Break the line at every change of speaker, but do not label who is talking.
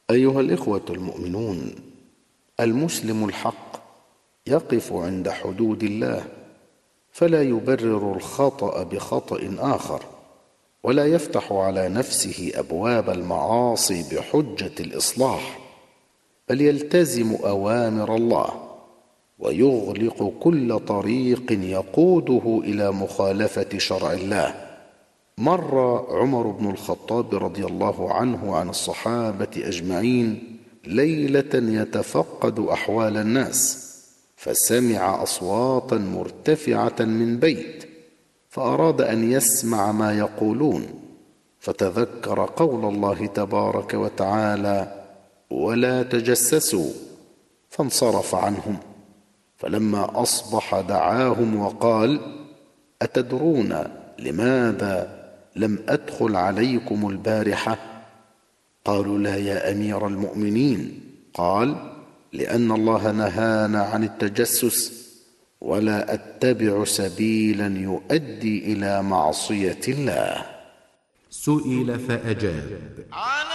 أيها الإخوة المؤمنون، المسلم الحق يقف عند حدود الله، فلا يبرر الخطأ بخطأ آخر، ولا يفتح على نفسه أبواب المعاصي بحجة الإصلاح، بل يلتزم أوامر الله ويغلق كل طريق يقوده إلى مخالفة شرع الله. مر عمر بن الخطاب رضي الله عنه عن الصحابة أجمعين ليلة يتفقد أحوال الناس، فسمع أصواتا مرتفعة من بيت، فأراد أن يسمع ما يقولون، فتذكر قول الله تبارك وتعالى: ولا تجسسوا، فانصرف عنهم. فلما أصبح دعاهم وقال: أتدرون لماذا لم أدخل عليكم البارحة؟ قالوا: لا يا أمير المؤمنين. قال: لأن الله نهانا عن التجسس، ولا أتبع سبيلا يؤدي إلى معصية الله.
سئل فأجاب: